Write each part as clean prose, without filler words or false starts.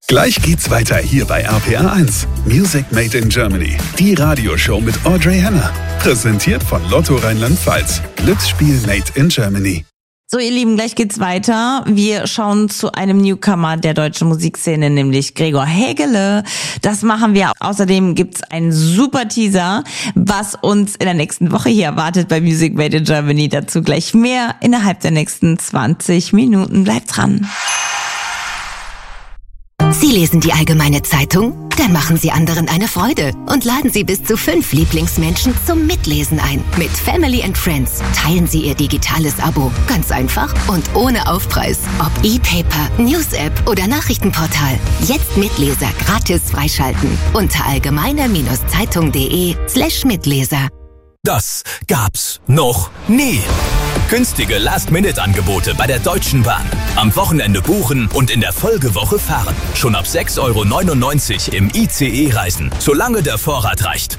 Gleich geht's weiter hier bei RPR 1. Music Made in Germany. Die Radioshow mit Audrey Henner. Präsentiert von Lotto Rheinland-Pfalz. Glücksspiel Made in Germany. So, ihr Lieben, gleich geht's weiter. Wir schauen zu einem Newcomer der deutschen Musikszene, nämlich Gregor Hägele. Das machen wir. Außerdem gibt's einen super Teaser, was uns in der nächsten Woche hier erwartet bei Music Made in Germany. Dazu gleich mehr innerhalb der nächsten 20 Minuten. Bleibt dran. Sie lesen die Allgemeine Zeitung? Dann machen Sie anderen eine Freude und laden Sie bis zu 5 Lieblingsmenschen zum Mitlesen ein. Mit Family and Friends teilen Sie Ihr digitales Abo. Ganz einfach und ohne Aufpreis. Ob E-Paper, News-App oder Nachrichtenportal. Jetzt Mitleser gratis freischalten. Unter allgemeine-zeitung.de/Mitleser. Das gab's noch nie. Günstige Last-Minute-Angebote bei der Deutschen Bahn. Am Wochenende buchen und in der Folgewoche fahren. Schon ab 6,99 € im ICE reisen, solange der Vorrat reicht.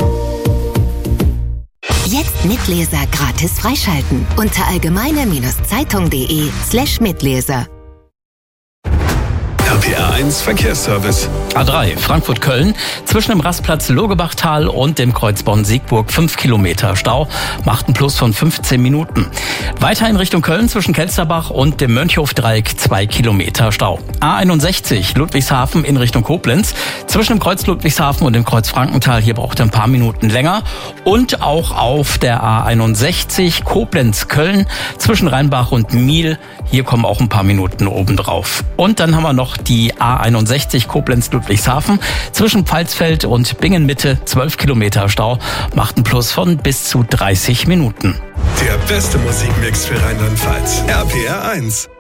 Jetzt Mitleser gratis freischalten. Unter allgemeine-zeitung.de/Mitleser. RPR 1 Verkehrsservice. A3 Frankfurt-Köln zwischen dem Rastplatz Logebachtal und dem Kreuz Bonn-Siegburg 5 Kilometer Stau, macht einen Plus von 15 Minuten. Weiter in Richtung Köln zwischen Kelsterbach und dem Mönchhof-Dreieck 2 Kilometer Stau. A61 Ludwigshafen in Richtung Koblenz zwischen dem Kreuz Ludwigshafen und dem Kreuz Frankenthal, hier braucht er ein paar Minuten länger. Und auch auf der A61 Koblenz-Köln zwischen Rheinbach und Miel, hier kommen auch ein paar Minuten obendrauf. Und dann haben wir noch die A61 Koblenz-Ludwigshafen zwischen Pfalzfeld und Bingen-Mitte 12 Kilometer Stau, macht einen Plus von bis zu 30 Minuten. Der beste Musikmix für Rheinland-Pfalz. RPR 1.